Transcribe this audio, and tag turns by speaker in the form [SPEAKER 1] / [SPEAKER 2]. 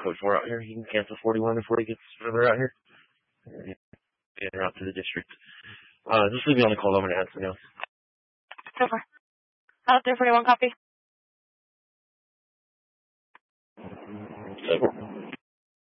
[SPEAKER 1] code 4 out here. You can cancel 41 before he gets further out here. Get her out to the district. Just leave me on the call over to answer now.
[SPEAKER 2] Over. Out there, 41 copy.
[SPEAKER 1] So,